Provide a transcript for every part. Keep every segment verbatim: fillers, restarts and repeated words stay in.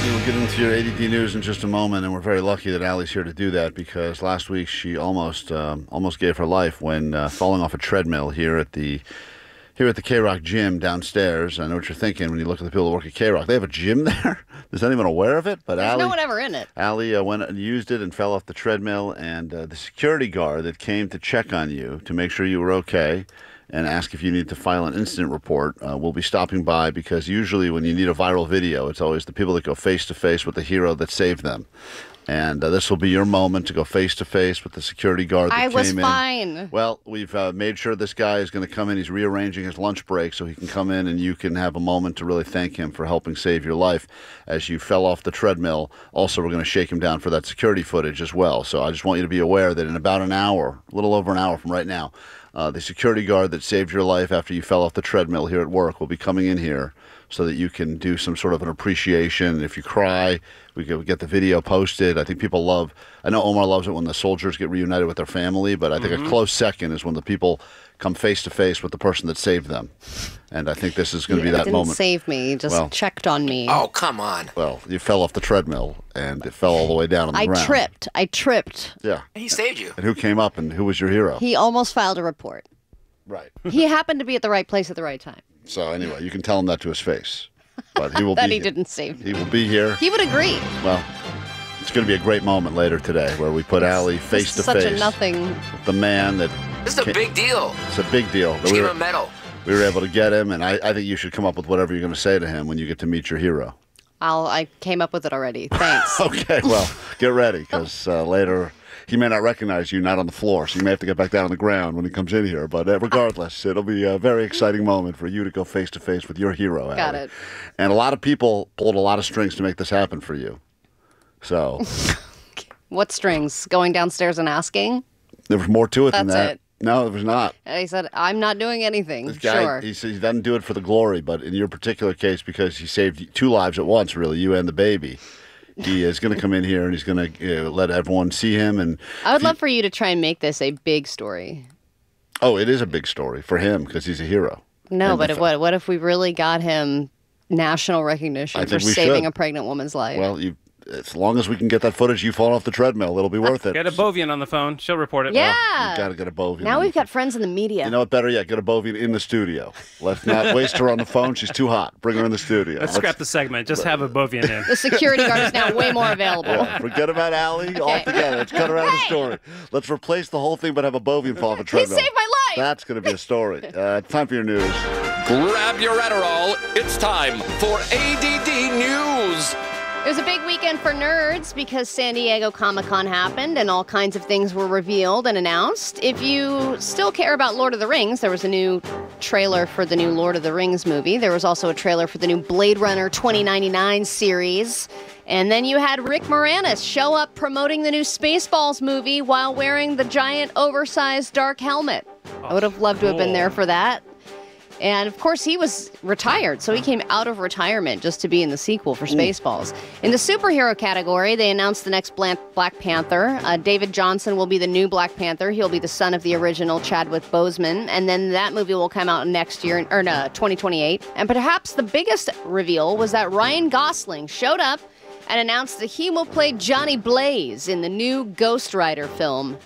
We'll get into your A D D news in just a moment, and we're very lucky that Allie's here to do that because last week she almost um, almost gave her life when uh, falling off a treadmill here at the here at the K-Rock gym downstairs. I know what you're thinking when you look at the people that work at K-Rock. They have a gym there? Is anyone aware of it? But There's Allie, no one ever in it. Allie uh, went and used it and fell off the treadmill, and uh, the security guard that came to check on you to make sure you were okay and ask if you need to file an incident report, uh, we'll be stopping by because usually when you need a viral video, it's always the people that go face-to-face with the hero that saved them. And uh, this will be your moment to go face-to-face with the security guard that I came was in. fine. Well, we've uh, made sure this guy is going to come in. He's rearranging his lunch break so he can come in and you can have a moment to really thank him for helping save your life as you fell off the treadmill. Also, we're going to shake him down for that security footage as well. So I just want you to be aware that in about an hour, a little over an hour from right now, uh, the security guard that saved your life after you fell off the treadmill here at work will be coming in here so that you can do some sort of an appreciation. If you cry, we can get the video posted. I think people love, I know Omar loves it when the soldiers get reunited with their family, but I think mm-hmm. a close second is when the people come face-to-face with the person that saved them. And I think this is going to be that didn't moment. Save me, he just well, checked on me. Oh, come on. Well, you fell off the treadmill, and it fell all the way down on the I ground. I tripped. I tripped. Yeah. He saved you. And who came up, and who was your hero? He almost filed a report. Right. He happened to be at the right place at the right time. So anyway, you can tell him that to his face. But he will that be he here. didn't save me. He will be here. He would agree. Well, it's going to be a great moment later today where we put Allie face to face. Such a nothing. With the man that. This is a big deal. It's a big deal. Let's we give were, him a medal. We were able to get him, and I, I think you should come up with whatever you're going to say to him when you get to meet your hero. I'll. I came up with it already. Thanks. Okay, well, get ready because uh, later he may not recognize you not on the floor, so you may have to get back down on the ground when he comes in here. But uh, regardless, it'll be a very exciting moment for you to go face to face with your hero. Allie. Got it. And a lot of people pulled a lot of strings to make this happen for you. So. What strings? Going downstairs and asking? There was more to it That's than that. It. No, there was not. And he said, I'm not doing anything. This guy, sure. He said he doesn't do it for the glory, but in your particular case, because he saved two lives at once, really, you and the baby, he is going to come in here and he's going to you know, let everyone see him. And I would he, love for you to try and make this a big story. Oh, it is a big story for him because he's a hero. No, and but if, what, what if we really got him national recognition I for think we saving should. a pregnant woman's life? Well, you. As long as we can get that footage, you falling off the treadmill, it'll be worth it. Get a Bovian on the phone. She'll report it. Yeah. Well, you got to get a Bovian. Now we've got friends in the media. You know what? Better yet, get a Bovian in the studio. Let's not waste her on the phone. She's too hot. Bring her in the studio. Let's, Let's scrap the segment. Just have a Bovian in. The security guard is now way more available. Yeah, forget about Allie altogether. Let's cut her out of the story. Let's replace the whole thing, but have a Bovian fall off a treadmill. He saved my life. That's going to be a story. Uh, time for your news. Grab your Adderall. It's time for A D D News. It was a big weekend for nerds because San Diego Comic-Con happened and all kinds of things were revealed and announced. If you still care about Lord of the Rings, there was a new trailer for the new Lord of the Rings movie. There was also a trailer for the new Blade Runner twenty ninety-nine series. And then you had Rick Moranis show up promoting the new Spaceballs movie while wearing the giant oversized dark helmet. I would have loved to have been there for that. And, of course, he was retired, so he came out of retirement just to be in the sequel for Spaceballs. In the superhero category, they announced the next Black Panther. Uh, David Johnson will be the new Black Panther. He'll be the son of the original Chadwick Boseman. And then that movie will come out next year, or no, twenty twenty-eight. And perhaps the biggest reveal was that Ryan Gosling showed up and announced that he will play Johnny Blaze in the new Ghost Rider film.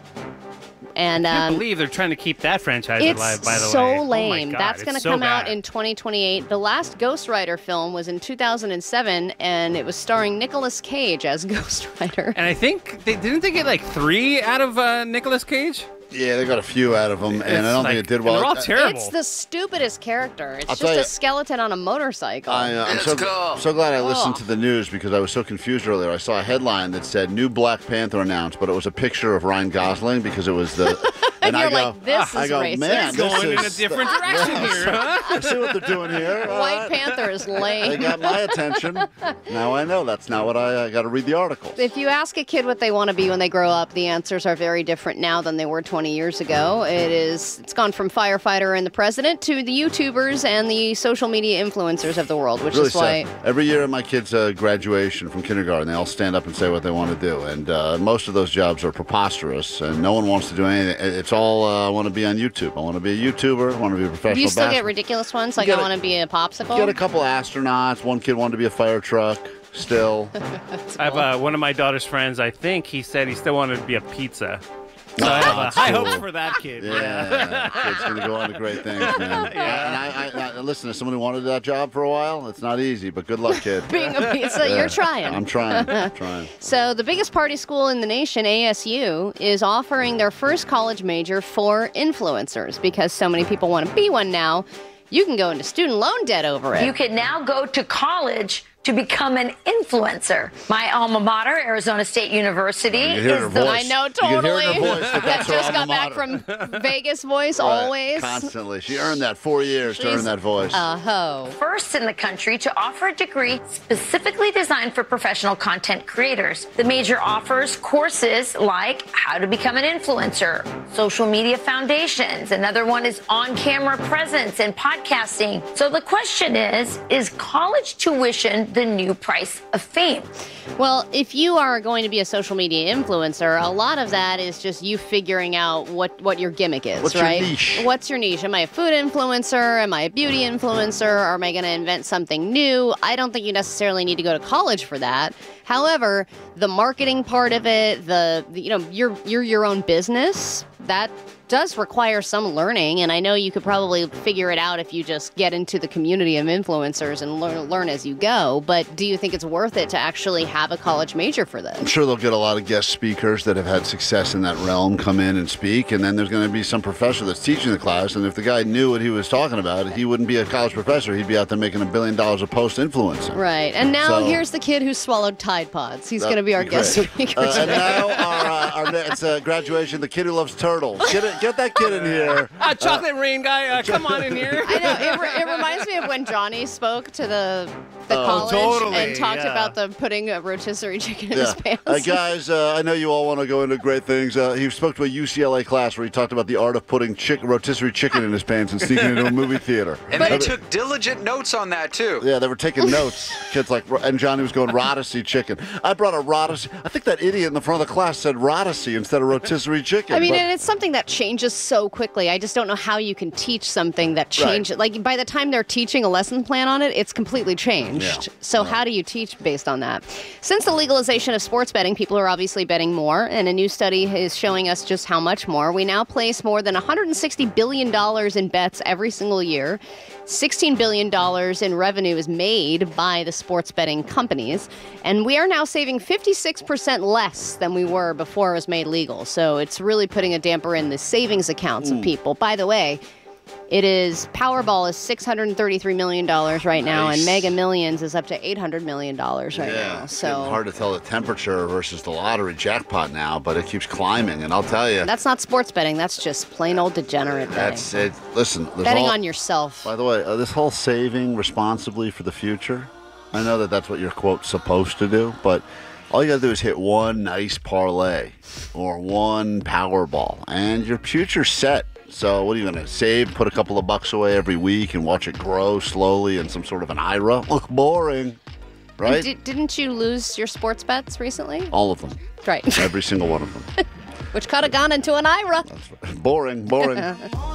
And, I can't um, believe they're trying to keep that franchise it's alive, by the so way. lame. Oh my God, That's going to it's so come bad. out in twenty twenty-eight. The last Ghost Rider film was in two thousand seven, and it was starring Nicolas Cage as Ghost Rider. And I think, they didn't they get like three out of uh, Nicolas Cage? Yeah, they got a few out of them, and It's I don't like- think it did and well. they're all I- terrible. It's the stupidest character. It's I'll just tell a you- skeleton on a motorcycle. I, uh, I'm Let's so, go. so glad I listened Oh. to the news because I was so confused earlier. I saw a headline that said "New Black Panther announced," but it was a picture of Ryan Gosling because it was the. And I you're go, like, this I is go, racist. man, this Going in a is- different direction here, huh? I see what they're doing here. All White right. Panther is They lame. got my attention. Now I know that's not what I, I got to read the articles. If you ask a kid what they want to be when they grow up, the answers are very different now than they were twenty years ago. It is, it's gone from firefighter and the president to the YouTubers and the social media influencers of the world, which Really is why... sad. Every year at my kids' uh, graduation from kindergarten, they all stand up and say what they want to do. And uh, most of those jobs are preposterous, and no one wants to do anything. It's all uh, I want to be on YouTube. I want to be a YouTuber. I want to be a professional Do you still basketball- get ridiculous ones? Like, get I a- want to be a popsicle? Get a couple astronauts. One kid wanted to be a fire truck. Still. I have uh, one of my daughter's friends, I think he said he still wanted to be a pizza. So I have uh, that's high cool. hopes for that kid. Yeah, kid's going to go on to great things, man. Yeah. And I, I, I, listen, as someone who wanted that job for a while, it's not easy, but good luck, kid. Being a pizza, Yeah. you're trying. I'm trying. I'm trying. So the biggest party school in the nation, A S U, is offering their first college major for influencers because so many people want to be one now. You can go into student loan debt over it. You can now go to college to become an influencer. My alma mater, Arizona State University, You hear her is the voice. I know, You can hear totally. in her voice that that that's her just got alma back mater. from Vegas voice, Right. always. Constantly. She earned that four years to She's earn that voice. a hoe. first in the country to offer a degree specifically designed for professional content creators. The major offers courses like how to become an influencer, social media foundations. Another one is on-camera presence and podcasting. So the question is, is college tuition the new price of fame? Well, if you are going to be a social media influencer, a lot of that is just you figuring out what, what your gimmick is, What's your right? niche? What's your niche? Am I a food influencer? Am I a beauty influencer? Or am I going to invent something new? I don't think you necessarily need to go to college for that. However, the marketing part of it, the, the you know, you're you're your own business, that does require some learning, and I know you could probably figure it out if you just get into the community of influencers and learn, learn as you go. But do you think it's worth it to actually have a college major for this? I'm sure they'll get a lot of guest speakers that have had success in that realm come in and speak, and then there's going to be some professor that's teaching the class, and if the guy knew what he was talking about, he wouldn't be a college professor. He'd be out there making a billion dollars a post influencing. Right, and now So- here's the kid who swallowed Tide Pods. He's going to be our That'd guest great. speaker. Uh, and now our, uh, our next uh, graduation, the kid who loves turtles. Get it, get that kid in here. Ah, chocolate rain guy, uh, come on in here. I know, it, re- it reminds me of when Johnny spoke to the, the Oh, college totally, and talked yeah. about the putting a rotisserie chicken in his pants. Uh, guys, uh, I know you all want to go into great things. Uh, he spoke to a U C L A class where he talked about the art of putting chick- rotisserie chicken in his pants and sneaking into a movie theater. And they took diligent notes on that, too. Yeah, they were taking notes. Kids like, and Johnny was going rotisserie chicken. I brought a rotisserie. I think that idiot in the front of the class said rotisserie instead of rotisserie chicken. I mean, but- and it's something that changes so quickly. I just don't know how you can teach something that changes. Like, by the time they're teaching a lesson plan on it, it's completely changed. Yeah. So how do you teach based on that? Since the legalization of sports betting, people are obviously betting more, and a new study is showing us just how much more. We now place more than one hundred sixty billion dollars in bets every single year. sixteen billion dollars in revenue is made by the sports betting companies, and we are now saving fifty-six percent less than we were before it was made legal. So it's really putting a damper in the savings accounts of people. By the way, it is Powerball is six hundred thirty-three million dollars right now, Nice. and Mega Millions is up to eight hundred million dollars right yeah, now. it's So getting hard to tell the temperature versus the lottery jackpot now, but it keeps climbing, and I'll tell you, that's not sports betting. That's just plain old degenerate betting. that's it. Listen, there's betting all- on yourself. By the way, uh, this whole saving responsibly for the future, I know that that's what you're, quote, supposed to do, but all you got to do is hit one nice parlay or one Powerball, and your future's set. So what are you going to save, put a couple of bucks away every week and watch it grow slowly in some sort of an I R A? Look, boring, right? Di- didn't you lose your sports bets recently? All of them. Right. Every single one of them. Which could have gone into an I R A. Boring, boring.